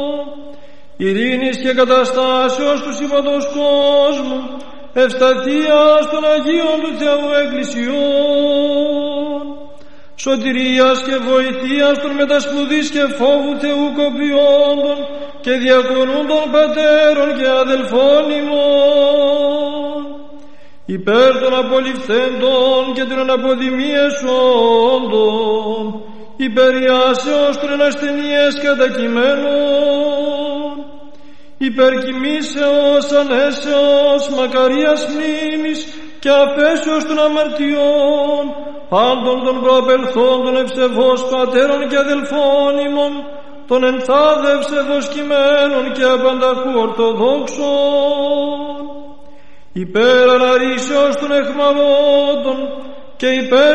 ειρήνης και καταστάσεως του σύμπαντος κόσμου, ευσταθίας των Αγίων του Θεού Εκκλησιών, σωτηρίας και βοηθείας των μετασπουδής και φόβου Θεού κοπιόντων και διακονούντων πατέρων και αδελφών ημών, υπέρ των απολυφθέντων και των αναποδημίεσόντων, υπεριάσεως των ασθενειές κατακειμένων, υπερκοιμήσεως ανέσεως μακαρίας μνήμης και αφέσεως των αμαρτιών πάντων των προαπελθόντων ευσεβώς πατέρων και αδελφών ημών, των ενθάδε ευσεβώς κειμένων και απανταχού ορθοδόξων, υπέρ αναρρήσεως των αιχμαλώτων και υπέρ